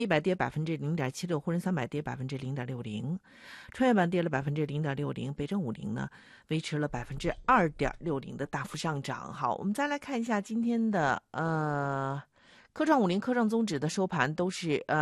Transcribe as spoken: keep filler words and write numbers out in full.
一百跌百分之零点七六，沪深三百跌百分之零点六零，创业板跌了百分之零点六零，北证五零呢维持了百分之二点六零的大幅上涨。好，我们再来看一下今天的呃科创五零、科创综指的收盘都是呃。